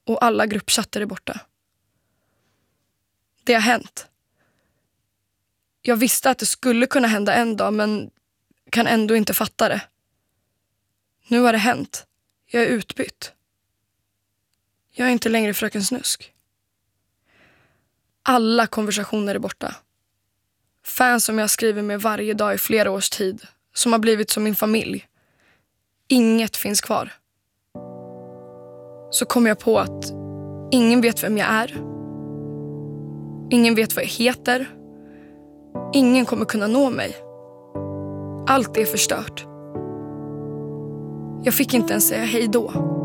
och alla gruppchatter är borta. Det har hänt. Jag visste att det skulle kunna hända en dag, men kan ändå inte fatta det. Nu har det hänt. Jag är utbytt. Jag är inte längre fröken Snusk. Alla konversationer är borta. Fans som jag skriver med varje dag i flera års tid, som har blivit som min familj. Inget finns kvar. Så kom jag på att ingen vet vem jag är. Ingen vet vad jag heter. Ingen kommer kunna nå mig. Allt är förstört. Jag fick inte ens säga hej då.